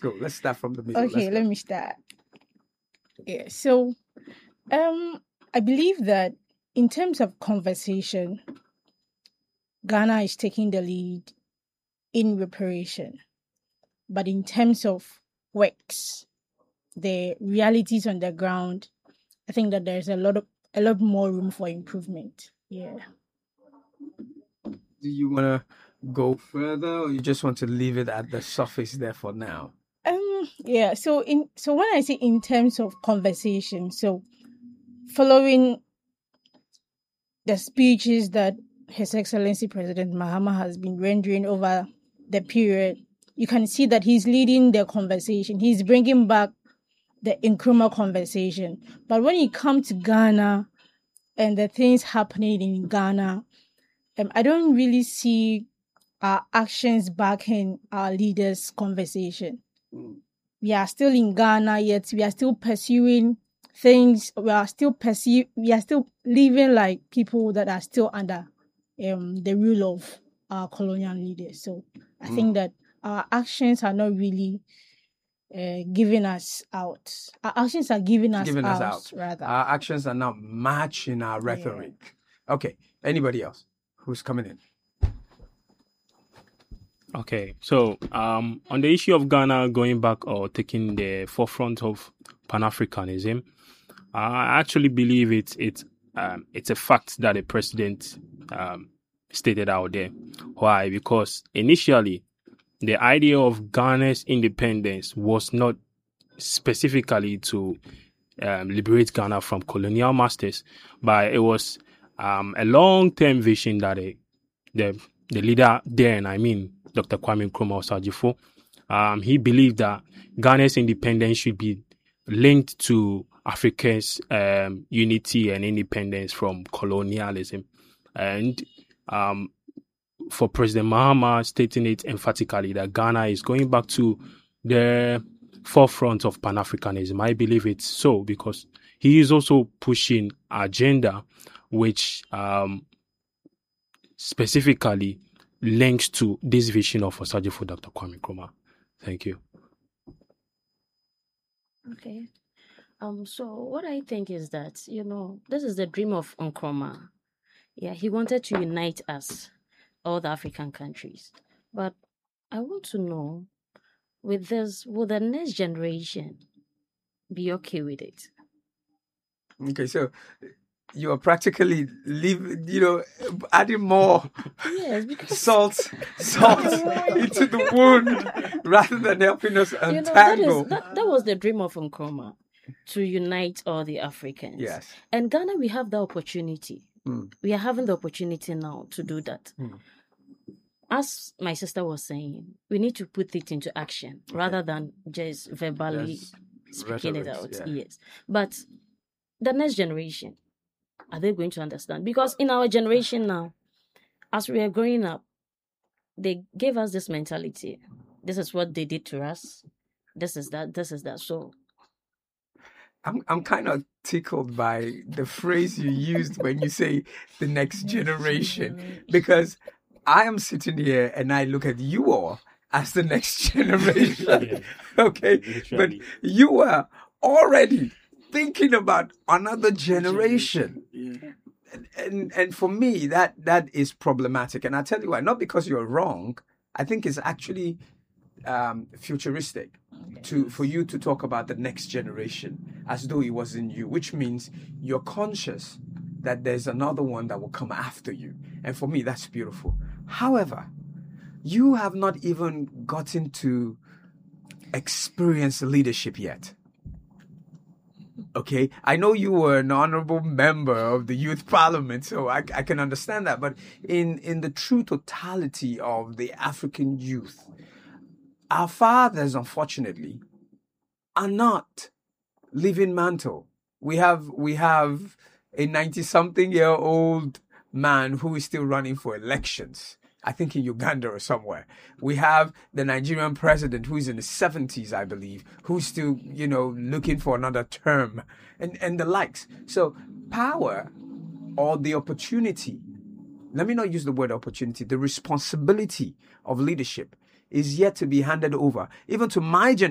go. Let's start from the middle. Okay, let me start. Yeah, so I believe that in terms of conversation, Ghana is taking the lead in reparation. But in terms of works, the realities on the ground, I think that there's a lot more room for improvement. Yeah. Do you want to go further, or you just want to leave it at the surface there for now? Yeah. So when I say in terms of conversation, so following the speeches that His Excellency President Mahama has been rendering over the period, you can see that he's leading the conversation. He's bringing back the Nkrumah conversation. But when it comes to Ghana and the things happening in Ghana, I don't really see our actions backing our leaders' conversation. We are still in Ghana, yet we are still pursuing things. We are still living like people that are still under the rule of our colonial leaders. So I think that our actions are not really giving us out. Our actions are giving us out. Rather. Our actions are not matching our rhetoric. Yeah. Okay. Anybody else who's coming in? Okay, so on the issue of Ghana going back or taking the forefront of Pan-Africanism, I actually believe it's a fact that the president stated out there. Why? Because initially, the idea of Ghana's independence was not specifically to liberate Ghana from colonial masters, but it was a long-term vision that the leader then, Dr. Kwame Nkrumah Osajifo, he believed that Ghana's independence should be linked to Africa's unity and independence from colonialism. And for President Mahama stating it emphatically that Ghana is going back to the forefront of Pan-Africanism, I believe it's so because he is also pushing agenda which specifically links to this vision of Osajifo Dr. Kwame Nkrumah. Thank you. Okay. So what I think is that, this is the dream of Nkrumah. Yeah, he wanted to unite us, all the African countries. But I want to know, with this, will the next generation be okay with it? Okay, so you are practically adding more salt into the wound rather than helping us untangle. That was the dream of Nkrumah, to unite all the Africans. Yes. And Ghana, we have the opportunity. We are having the opportunity now to do that. As my sister was saying, we need to put it into action rather than just verbally speaking it out. Yeah. Yes. But the next generation, are they going to understand? Because in our generation now, as we are growing up, they gave us this mentality. This is what they did to us. This is that. This is that. So I'm kind of tickled by the phrase you used when you say the next generation, because I am sitting here and I look at you all as the next generation. Okay. Literally. But you are already thinking about another generation. And for me, that is problematic. And I tell you why, not because you're wrong. I think it's actually futuristic for you to talk about the next generation as though it wasn't you, which means you're conscious that there's another one that will come after you. And for me, that's beautiful. However, you have not even gotten to experience leadership yet. Okay, I know you were an honorable member of the youth parliament, so I can understand that. But in the true totality of the African youth, our fathers, unfortunately, are not living mantle. We have a 90-something-year-old man who is still running for elections. I think in Uganda or somewhere. We have the Nigerian president who is in the 70s, I believe, who's still, looking for another term and the likes. So power or the opportunity, let me not use the word opportunity, the responsibility of leadership is yet to be handed over, even to my generation.